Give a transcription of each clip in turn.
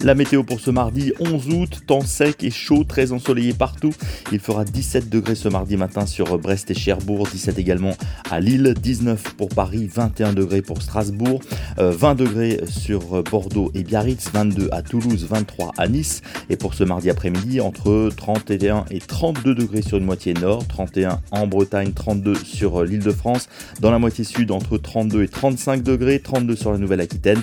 La météo pour ce mardi 11 août, temps sec et chaud, très ensoleillé partout. Il fera 17 degrés ce mardi matin sur Brest et Cherbourg, 17 également à Lille, 19 pour Paris, 21 degrés pour Strasbourg, 20 degrés sur Bordeaux et Biarritz, 22 à Toulouse, 23 à Nice. Et pour ce mardi après-midi, entre 31 et 32 degrés sur une moitié nord, 31 en Bretagne, 32 sur l'Île-de-France. Dans la moitié sud, entre 32 et 35 degrés, 32 sur la Nouvelle-Aquitaine,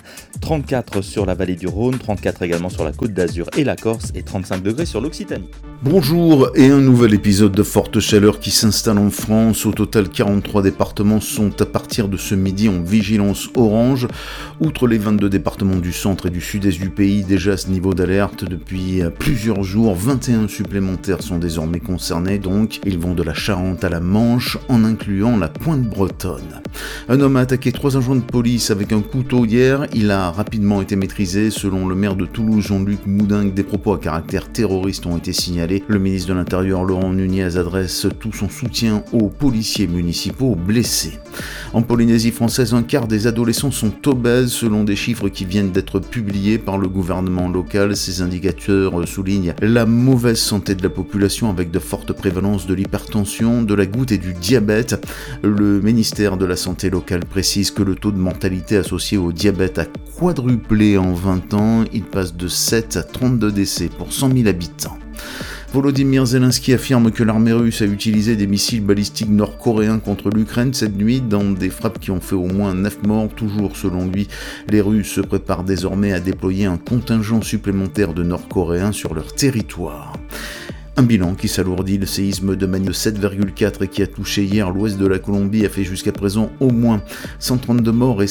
34 sur la vallée du Rhône, 34 également sur la Côte d'Azur et la Corse et 35 degrés sur l'Occitanie. Bonjour et un nouvel épisode de Forte Chaleur qui s'installe en France. Au total, 43 départements sont à partir de ce midi en vigilance orange. Outre les 22 départements du centre et du sud-est du pays, déjà à ce niveau d'alerte depuis plusieurs jours, 21 supplémentaires sont désormais concernés. Donc, ils vont de la Charente à la Manche, en incluant la Pointe bretonne. Un homme a attaqué 3 agents de police avec un couteau hier. Il a rapidement été maîtrisé. Selon le maire de Toulouse, Jean-Luc Moudingue, des propos à caractère terroriste ont été signalés. Le ministre de l'Intérieur, Laurent Nunez, adresse tout son soutien aux policiers municipaux blessés. En Polynésie française, un quart des adolescents sont obèses selon des chiffres qui viennent d'être publiés par le gouvernement local. Ces indicateurs soulignent la mauvaise santé de la population avec de fortes prévalences de l'hypertension, de la goutte et du diabète. Le ministère de la Santé locale précise que le taux de mortalité associé au diabète a quadruplé en 20 ans. Il passe de 7 à 32 décès pour 100 000 habitants. Volodymyr Zelensky affirme que l'armée russe a utilisé des missiles balistiques nord-coréens contre l'Ukraine cette nuit dans des frappes qui ont fait au moins 9 morts. Toujours selon lui, les Russes se préparent désormais à déployer un contingent supplémentaire de Nord-Coréens sur leur territoire. Un bilan qui s'alourdit. Le séisme de magnitude 7,4 et qui a touché hier l'ouest de la Colombie a fait jusqu'à présent au moins 132 morts et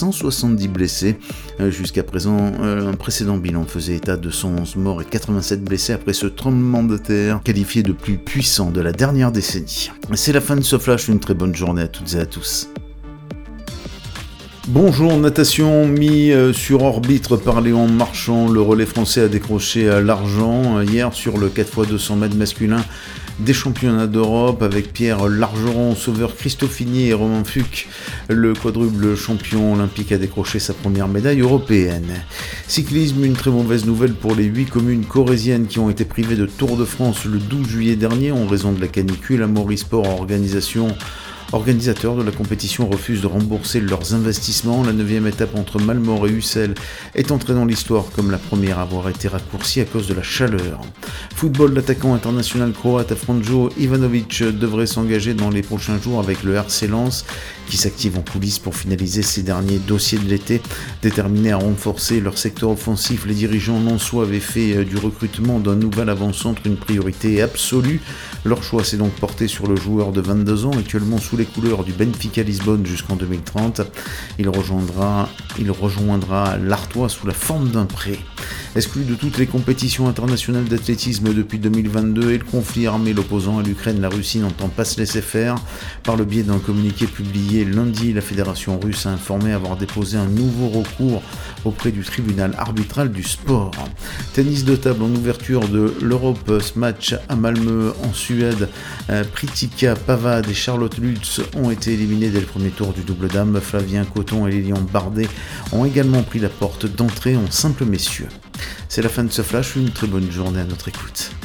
570 blessés. Jusqu'à présent, un précédent bilan faisait état de 111 morts et 87 blessés après ce tremblement de terre qualifié de plus puissant de la dernière décennie. C'est la fin de ce flash, une très bonne journée à toutes et à tous. Bonjour, natation mis sur orbite par Léon Marchand. Le relais français a décroché l'argent hier sur le 4x200 mètres masculin des championnats d'Europe avec Pierre Largeron, Sauveur Christophini et Romain Fuch. Le quadruple champion olympique a décroché sa première médaille européenne. Cyclisme, une très mauvaise nouvelle pour les 8 communes corréziennes qui ont été privées de Tour de France le 12 juillet dernier en raison de la canicule. Amaury Sport Organisateur de la compétition refuse de rembourser leurs investissements. La 9e étape entre Malmort et Ussel est entrée dans l'histoire comme la première à avoir été raccourcie à cause de la chaleur. Football, l'attaquant international croate Franjo Ivanovic devrait s'engager dans les prochains jours avec le RC Lens qui s'active en coulisses pour finaliser ses derniers dossiers de l'été. Déterminés à renforcer leur secteur offensif, les dirigeants lensois avaient fait du recrutement d'un nouvel avant-centre une priorité absolue. Leur choix s'est donc porté sur le joueur de 22 ans, actuellement sous les couleurs du Benfica Lisbonne jusqu'en 2030. Il rejoindra l'Artois sous la forme d'un prêt. Exclu de toutes les compétitions internationales d'athlétisme depuis 2022 et le conflit armé l'opposant à l'Ukraine, la Russie n'entend pas se laisser faire. Par le biais d'un communiqué publié lundi, la fédération russe a informé avoir déposé un nouveau recours auprès du tribunal arbitral du sport. Tennis de table en ouverture de l'Europe Match à Malmö en Suède. Pritika Pavad et Charlotte Lutz ont été éliminés dès le premier tour du double dame. Flavien Coton et Lilian Bardet ont également pris la porte d'entrée en simple messieurs. C'est la fin de ce flash, une très bonne journée à notre écoute.